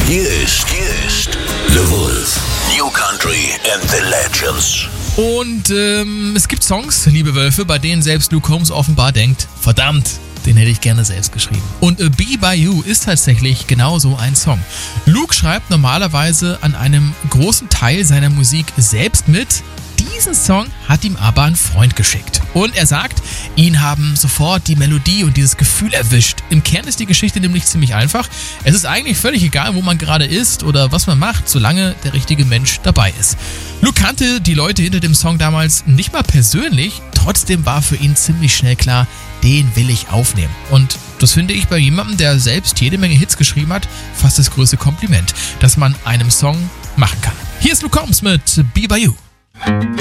Hier ist The Wolf. New Country and the Legends. Und es gibt Songs, liebe Wölfe, bei denen selbst Luke Combs offenbar denkt, verdammt, den hätte ich gerne selbst geschrieben. Und Be By You ist tatsächlich genau so ein Song. Luke schreibt normalerweise an einem großen Teil seiner Musik selbst mit. Diesen Song hat ihm aber ein Freund geschickt. Und er sagt, ihn haben sofort die Melodie und dieses Gefühl erwischt. Im Kern ist die Geschichte nämlich ziemlich einfach. Es ist eigentlich völlig egal, wo man gerade ist oder was man macht, solange der richtige Mensch dabei ist. Luke kannte die Leute hinter dem Song damals nicht mal persönlich, trotzdem war für ihn ziemlich schnell klar, den will ich aufnehmen. Und das finde ich bei jemandem, der selbst jede Menge Hits geschrieben hat, fast das größte Kompliment, das man einem Song machen kann. Hier ist Luke Combs mit Be By You.